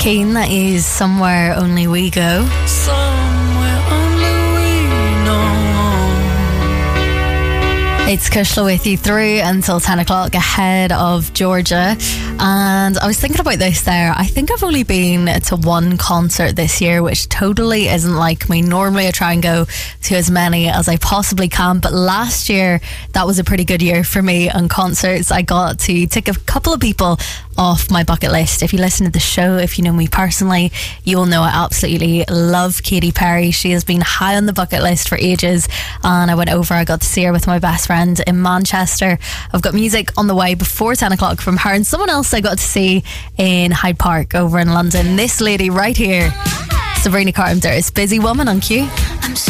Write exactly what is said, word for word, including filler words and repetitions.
Keen, that is Somewhere Only We Go. Somewhere only we know. It's Kushla with you through until ten o'clock ahead of Georgia. And I was thinking about this there. I think I've only been to one concert this year, which totally isn't like me. Normally I try and go to as many as I possibly can, but last year that was a pretty good year for me on concerts. I got to tick a couple of people off my bucket list. If you listen to the show, if you know me personally, you'll know I absolutely love Katy Perry. She has been high on the bucket list for ages, and I went over, I got to see her with my best friend in Manchester. I've got music on the way before ten o'clock from her and someone else I got to see in Hyde Park over in London. This lady right here, Sabrina Carpenter, is Busy Woman on Q. I'm so